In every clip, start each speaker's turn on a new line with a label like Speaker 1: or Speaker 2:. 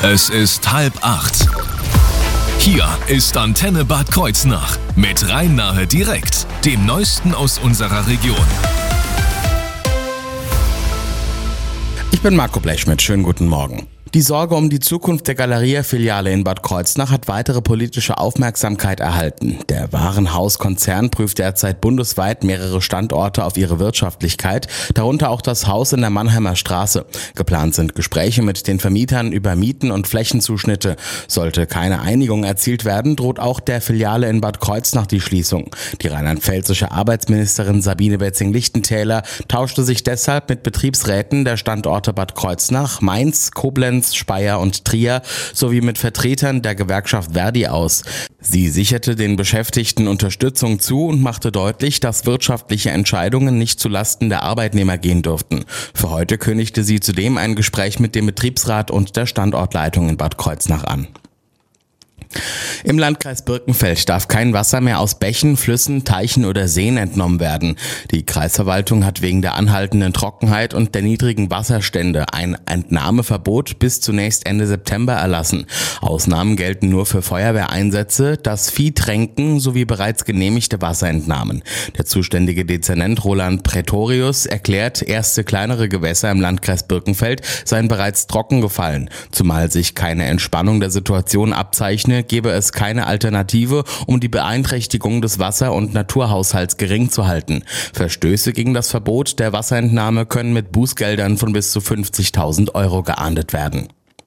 Speaker 1: Es ist 7:30. Hier ist Antenne Bad Kreuznach mit Rhein-Nahe direkt, dem Neuesten aus unserer Region.
Speaker 2: Ich bin Marco Blechschmidt, schönen guten Morgen. Die Sorge um die Zukunft der Galeria-Filiale in Bad Kreuznach hat weitere politische Aufmerksamkeit erhalten. Der Warenhauskonzern prüft derzeit bundesweit mehrere Standorte auf ihre Wirtschaftlichkeit, darunter auch das Haus in der Mannheimer Straße. Geplant sind Gespräche mit den Vermietern über Mieten und Flächenzuschnitte. Sollte keine Einigung erzielt werden, droht auch der Filiale in Bad Kreuznach die Schließung. Die rheinland-pfälzische Arbeitsministerin Sabine Wetzing-Lichtentäler tauschte sich deshalb mit Betriebsräten der Standorte Bad Kreuznach, Mainz, Koblenz, Speyer und Trier sowie mit Vertretern der Gewerkschaft Verdi aus. Sie sicherte den Beschäftigten Unterstützung zu und machte deutlich, dass wirtschaftliche Entscheidungen nicht zulasten der Arbeitnehmer gehen dürften. Für heute kündigte sie zudem ein Gespräch mit dem Betriebsrat und der Standortleitung in Bad Kreuznach an. Im Landkreis Birkenfeld darf kein Wasser mehr aus Bächen, Flüssen, Teichen oder Seen entnommen werden. Die Kreisverwaltung hat wegen der anhaltenden Trockenheit und der niedrigen Wasserstände ein Entnahmeverbot bis zunächst Ende September erlassen. Ausnahmen gelten nur für Feuerwehreinsätze, das Viehtränken sowie bereits genehmigte Wasserentnahmen. Der zuständige Dezernent Roland Pretorius erklärt, erste kleinere Gewässer im Landkreis Birkenfeld seien bereits trocken gefallen. Zumal sich keine Entspannung der Situation abzeichne, gebe es keine Alternative, um die Beeinträchtigung des Wasser- und Naturhaushalts gering zu halten. Verstöße gegen das Verbot der Wasserentnahme können mit Bußgeldern von bis zu 50.000 Euro geahndet werden.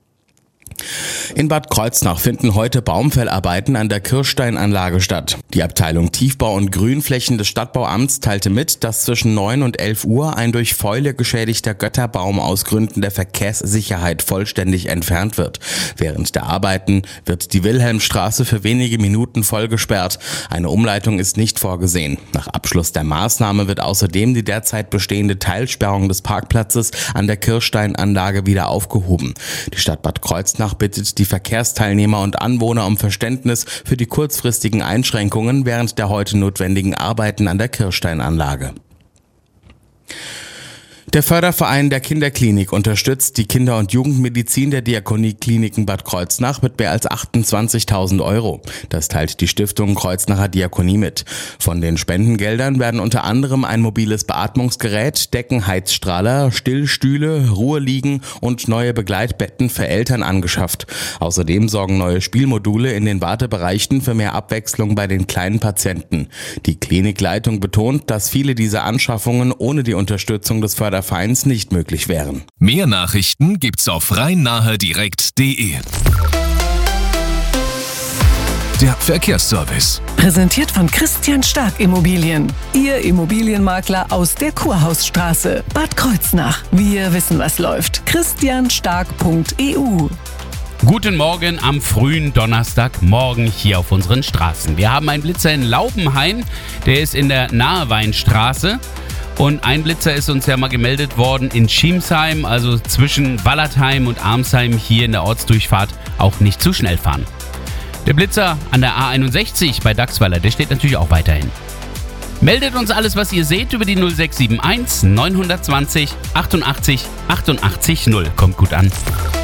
Speaker 2: In Bad Kreuznach finden heute Baumfellarbeiten an der Kirschsteinanlage statt. Die Abteilung Tiefbau und Grünflächen des Stadtbauamts teilte mit, dass zwischen 9 und 11 Uhr ein durch Fäule geschädigter Götterbaum aus Gründen der Verkehrssicherheit vollständig entfernt wird. Während der Arbeiten wird die Wilhelmstraße für wenige Minuten voll gesperrt. Eine Umleitung ist nicht vorgesehen. Nach Abschluss der Maßnahme wird außerdem die derzeit bestehende Teilsperrung des Parkplatzes an der Kirschsteinanlage wieder aufgehoben. Die Stadt Bad Kreuznach bittet die Verkehrsteilnehmer und Anwohner um Verständnis für die kurzfristigen Einschränkungen während der heute notwendigen Arbeiten an der Kirschsteinanlage. Der Förderverein der Kinderklinik unterstützt die Kinder- und Jugendmedizin der Diakoniekliniken Bad Kreuznach mit mehr als 28.000 Euro. Das teilt die Stiftung Kreuznacher Diakonie mit. Von den Spendengeldern werden unter anderem ein mobiles Beatmungsgerät, Deckenheizstrahler, Stillstühle, Ruheliegen und neue Begleitbetten für Eltern angeschafft. Außerdem sorgen neue Spielmodule in den Wartebereichen für mehr Abwechslung bei den kleinen Patienten. Die Klinikleitung betont, dass viele dieser Anschaffungen ohne die Unterstützung des Fördervereins nicht möglich wären.
Speaker 1: Mehr Nachrichten gibt's auf rhein-nahe-direkt.de. Der Verkehrsservice.
Speaker 3: Präsentiert von Christian Stark Immobilien. Ihr Immobilienmakler aus der Kurhausstraße, Bad Kreuznach. Wir wissen, was läuft. christianstark.eu.
Speaker 4: Guten Morgen am frühen Donnerstagmorgen hier auf unseren Straßen. Wir haben einen Blitzer in Laubenhain, der ist in der Naheweinstraße. Und ein Blitzer ist uns ja mal gemeldet worden in Schiemsheim, also zwischen Wallertheim und Armsheim hier in der Ortsdurchfahrt auch nicht zu schnell fahren. Der Blitzer an der A61 bei Dachsweiler, der steht natürlich auch weiterhin. Meldet uns alles, was ihr seht, über die 0671 920 88 88 0. Kommt gut an.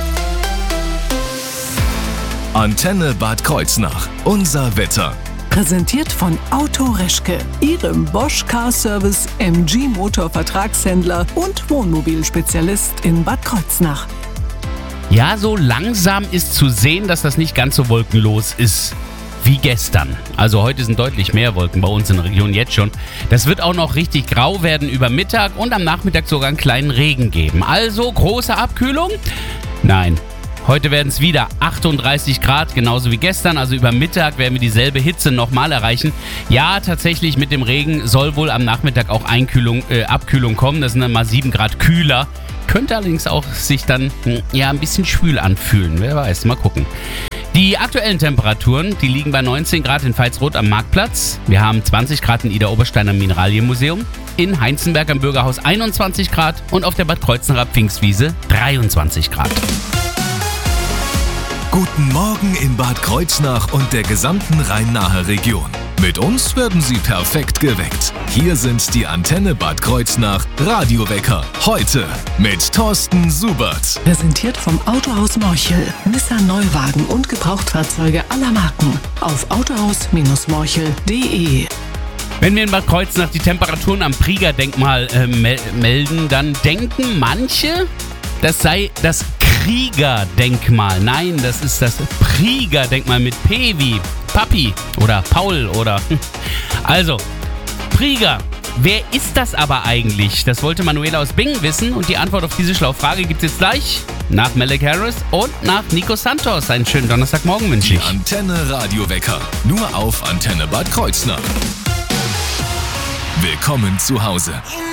Speaker 1: Antenne Bad Kreuznach. Unser Wetter.
Speaker 3: Präsentiert von Auto Reschke, Ihrem Bosch Car Service MG Motor Vertragshändler und Wohnmobilspezialist in Bad Kreuznach.
Speaker 4: Ja, so langsam ist zu sehen, dass das nicht ganz so wolkenlos ist wie gestern. Also heute sind deutlich mehr Wolken bei uns in der Region jetzt schon. Das wird auch noch richtig grau werden über Mittag und am Nachmittag sogar einen kleinen Regen geben. Also große Abkühlung? Nein. Heute werden es wieder 38 Grad, genauso wie gestern. Also über Mittag werden wir dieselbe Hitze nochmal erreichen. Ja, tatsächlich mit dem Regen soll wohl am Nachmittag auch Abkühlung kommen. Das sind dann mal 7 Grad kühler. Könnte allerdings auch sich dann ein bisschen schwül anfühlen. Wer weiß, mal gucken. Die aktuellen Temperaturen, die liegen bei 19 Grad in Veitsroth am Marktplatz. Wir haben 20 Grad in Idar-Oberstein am Mineralienmuseum. In Heinzenberg am Bürgerhaus 21 Grad und auf der Bad Kreuznacher Pfingstwiese 23 Grad.
Speaker 1: Guten Morgen in Bad Kreuznach und der gesamten Rhein-Nahe Region. Mit uns werden Sie perfekt geweckt. Hier sind die Antenne Bad Kreuznach Radiowecker. Heute mit Thorsten Subert.
Speaker 3: Präsentiert vom Autohaus Morchel. Nissan Neuwagen und Gebrauchtfahrzeuge aller Marken. Auf autohaus-morchel.de.
Speaker 4: Wenn wir in Bad Kreuznach die Temperaturen am Prieger-Denkmal melden, dann denken manche, das sei das Krieger-Denkmal. Nein, das ist das Prieger-Denkmal mit P wie Papi oder Paul oder... Also, Prieger. Wer ist das aber eigentlich? Das wollte Manuela aus Bingen wissen und die Antwort auf diese schlaue Frage gibt es jetzt gleich nach Malek Harris und nach Nico Santos. Einen schönen Donnerstagmorgen wünsche ich.
Speaker 1: Die Antenne Radiowecker. Nur auf Antenne Bad Kreuznach. Willkommen zu Hause.